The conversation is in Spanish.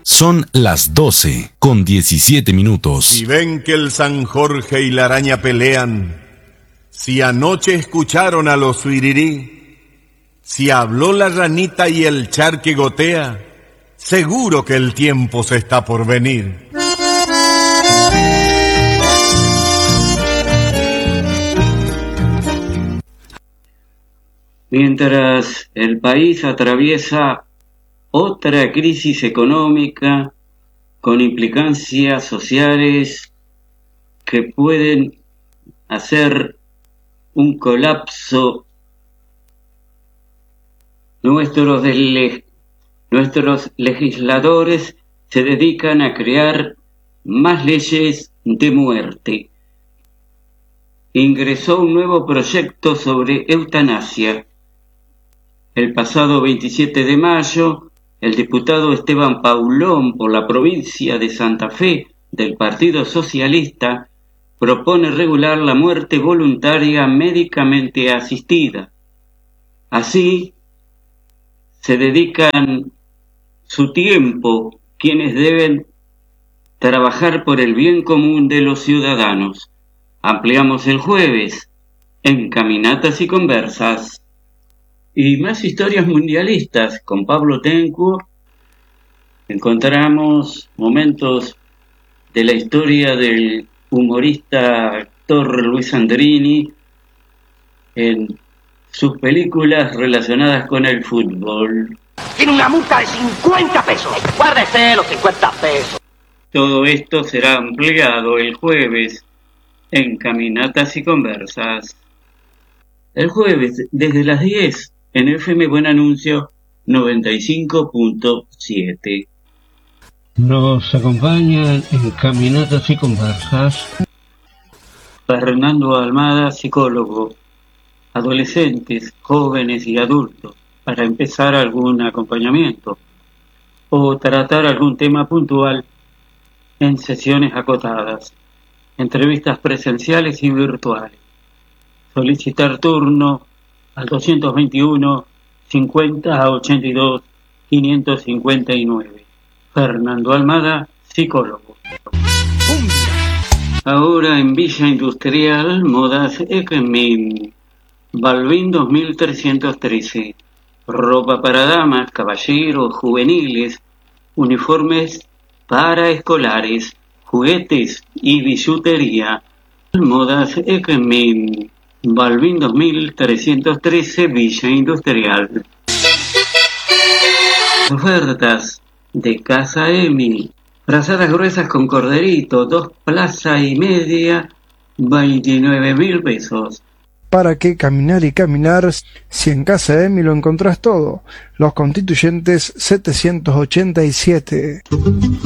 Son las 12:17. Si ven que el San Jorge y la araña pelean, si anoche escucharon a los suirirí, si habló la ranita y el charque gotea, seguro que el tiempo se está por venir. Mientras el país atraviesa otra crisis económica con implicancias sociales que pueden hacer un colapso, nuestros legisladores se dedican a crear más leyes de muerte. Ingresó un nuevo proyecto sobre eutanasia. El pasado 27 de mayo, el diputado Esteban Paulón por la provincia de Santa Fe del Partido Socialista propone regular la muerte voluntaria médicamente asistida. Así, se dedican su tiempo quienes deben trabajar por el bien común de los ciudadanos. Ampliamos el jueves en Caminatas y Conversas. Y más historias mundialistas con Pablo Tenco. Encontramos momentos de la historia del humorista actor Luis Andrini en sus películas relacionadas con el fútbol. Tiene una multa de 50 pesos. Guárdese los 50 pesos. Todo esto será ampliado el jueves en Caminatas y Conversas. El jueves, desde las 10, en FM Buen Anuncio 95.7. Nos acompañan en Caminatas y Conversas Fernando Almada, psicólogo, adolescentes, jóvenes y adultos, para empezar algún acompañamiento o tratar algún tema puntual en sesiones acotadas, entrevistas presenciales y virtuales. Solicitar turno al 221 50 82 559. Fernando Almada, psicólogo. Ahora en Villa Industrial, Modas Ekmin, Balbín 2313. Ropa para damas, caballeros, juveniles, uniformes para escolares, juguetes y billutería. Modas Ekmin, Balbín 2313, Villa Industrial. Ofertas de Casa Emi. Brazadas gruesas con corderito, 2 plaza y media, 29.000 pesos. ¿Para qué caminar y caminar si en Casa Emi lo encontrás todo? Los Constituyentes 787.